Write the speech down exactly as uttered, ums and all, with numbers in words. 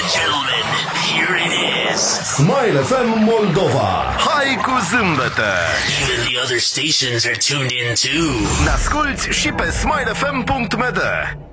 gentlemen, here it is. Smile F M Moldova. Hai cu zâmbete! Even the other stations are tuned in too. Ne asculti și pe smile f m punct m d.